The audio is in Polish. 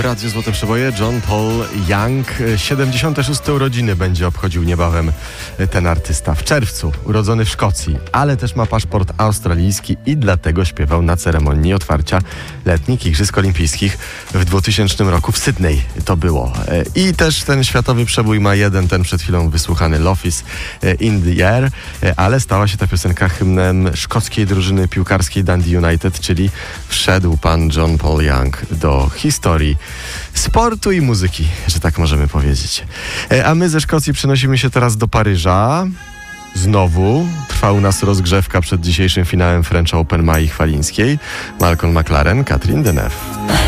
Radio Złote Przeboje, John Paul Young. 76. urodziny będzie obchodził niebawem ten artysta. W czerwcu, urodzony w Szkocji, ale też ma paszport australijski i dlatego śpiewał na ceremonii otwarcia letnich Igrzysk Olimpijskich w 2000 roku w Sydney. To było. I też ten światowy przebój ma jeden, ten przed chwilą wysłuchany Love is in the Air, ale stała się ta piosenka hymnem szkockiej drużyny piłkarskiej Dundee United, czyli wszedł pan John Paul Young do historii sportu i muzyki, że tak możemy powiedzieć. A my ze Szkocji przenosimy się teraz do Paryża. Znowu trwa u nas rozgrzewka przed dzisiejszym finałem French Open Mai Chwalińskiej. Malcolm McLaren, Catherine Deneuve.